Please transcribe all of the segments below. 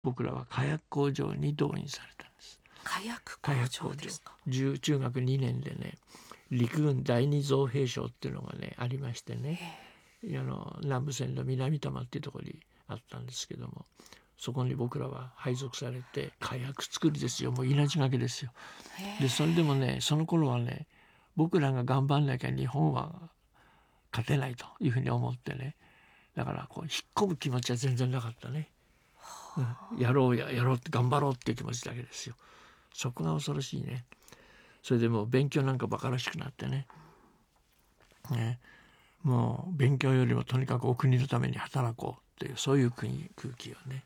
僕らは火薬工場に動員されたんです。 火薬工場ですか。 中学2年でね、陸軍第二造兵廠っていうのがねありましてね、南部線の南多摩っていうところにあったんですけども、そこに僕らは配属されて火薬作りですよ。もう命がけですよ。でそれでもね、その頃はね、僕らが頑張んなきゃ日本は勝てないというふうに思ってね、だからこう引っ込む気持ちは全然なかったね。やろうって頑張ろうっていう気持ちだけですよ。そこが恐ろしいね。それでもう勉強なんかバカらしくなってね、もう勉強よりもとにかくお国のために働こうっていう、そういう空気をね、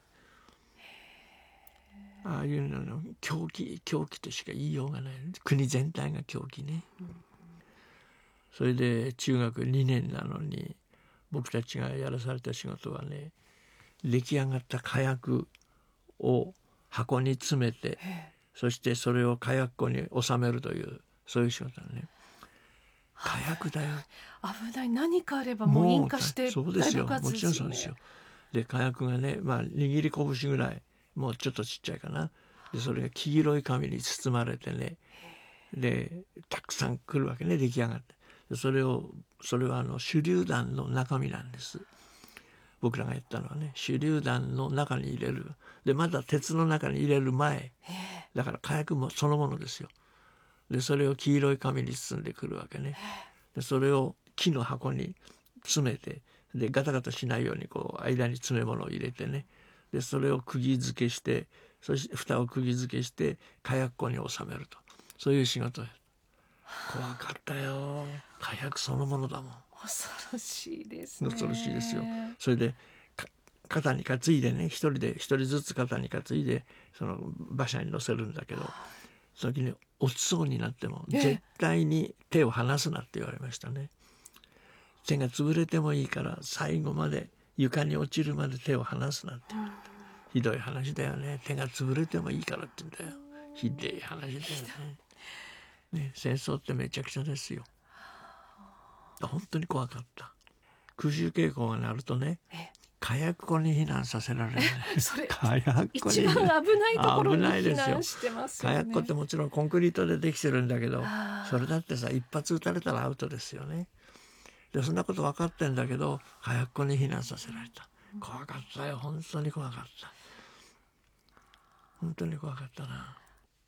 ああいうの狂気としか言いようがない。国全体が狂気ね。それで中学2年なのに僕たちがやらされた仕事はね、出来上がった火薬を箱に詰めて、そしてそれを火薬庫に収めるという、そういう仕事だね。火薬だよ。 危ない。何かあればもう引火してそうですよ。 大爆発もちろんそうですよ。で火薬がね、握り拳ぐらい、もうちょっとちっちゃいかな。でそれが黄色い紙に包まれてね、でたくさん来るわけね、出来上がって。それは手榴弾の中身なんです。僕らがやったのはね、手榴弾の中に入れる。でまだ鉄の中に入れる前だから火薬もそのものですよ。でそれを黄色い紙に包んでくるわけね。でそれを木の箱に詰めて、でガタガタしないようにこう間に詰め物を入れてね、でそれを釘付けして、そして蓋を釘付けして火薬庫に収めると、そういう仕事。怖かったよ。火薬そのものだもん。 恐ろしいですね。 恐ろしいですよ。それで肩に担いでね、一人ずつ肩に担いでその馬車に乗せるんだけど、その時に落ちそうになっても絶対に手を離すなって言われましたね。手が潰れてもいいから最後まで床に落ちるまで手を離すなって言われた。ひどい話だよね。手が潰れてもいいからって言うんだよ。ひでえ話だよね。戦争ってめちゃくちゃですよ。本当に怖かった。空襲警報が鳴るとね、火薬庫に避難させられるね。 それ火薬庫に一番危ないところに避難してますよね。 火薬庫ってもちろんコンクリートでできてるんだけど、それだってさ、一発撃たれたらアウトですよね。でそんなこと分かってんだけど火薬庫に避難させられた。怖かったよ。本当に怖かった。本当に怖かったな。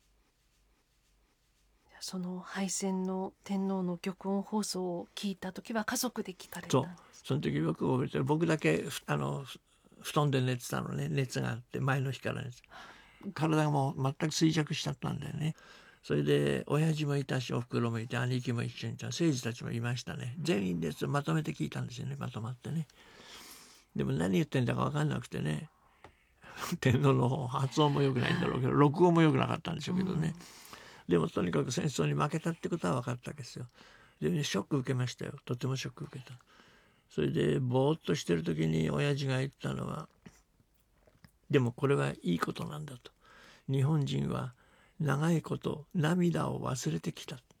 その敗戦の天皇の玉音放送を聞いた時は家族で聞かれたんですか？ その時よく覚えてる。僕だけ布団で寝てたのね。熱があって前の日から体がもう全く衰弱しちゃったんだよね。それで親父もいたし、おふくろもいて、兄貴も一緒にいた、政治たちもいましたね。全員でまとめて聞いたんですよね。まとまってね。でも何言ってんだか分かんなくてね、天皇の発音も良くないんだろうけど、録音も良くなかったんでしょうけどね、でもとにかく戦争に負けたってことは分かったわけですよ。でショック受けましたよ。とてもショック受けた。それでぼーっとしてる時に親父が言ったのは、でもこれはいいことなんだと。日本人は長いこと涙を忘れ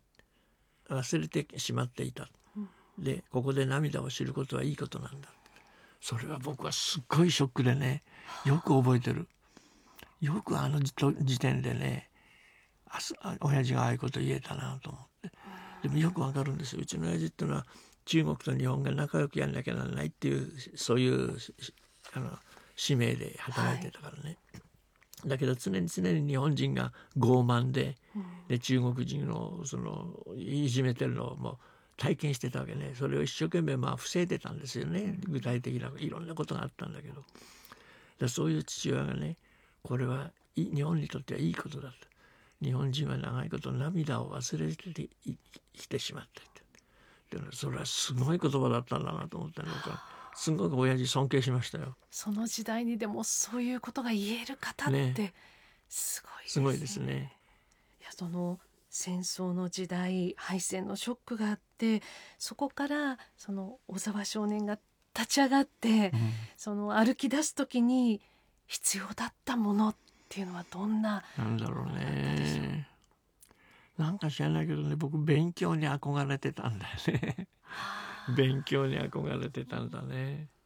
てしまっていた。でここで涙を知ることはいいことなんだ。それは僕はすっごいショックでね、よく覚えてる。よくあの時点でね、親父がああいうこと言えたなと思って。でもよくわかるんですよ。うちの親父っていうのは中国と日本が仲良くやんなきゃならないっていう、そういう使命で働いてたからね、だけど常に日本人が傲慢で、中国人のいじめてるのをもう体験してたわけね。それを一生懸命防いでたんですよね。具体的ないろんなことがあったんだけど、そういう父親がね、これは日本にとってはいいことだと。日本人は長いこと涙を忘れて生きてしまったって。でそれはすごい言葉だったんだなと思ってね、すごく親父尊敬しましたよ。 その時代にでもそういうことが言える方ってすごいですね。 すごいですね。 いや、その戦争の時代、敗戦のショックがあって、そこからその小沢少年が立ち上がって、その歩き出す時に必要だったものっていうのはどんな？ なんだろうね。なんか知らないけどね、僕勉強に憧れてたんだよね。勉強に憧れてたんだね。